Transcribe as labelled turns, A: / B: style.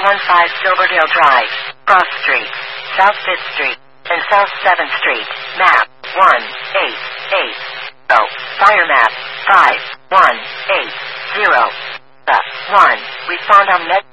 A: Silverdale Drive, Cross Street, South 5th Street, and South 7th Street. Map 188. Fire map 5180. The 1 we found on net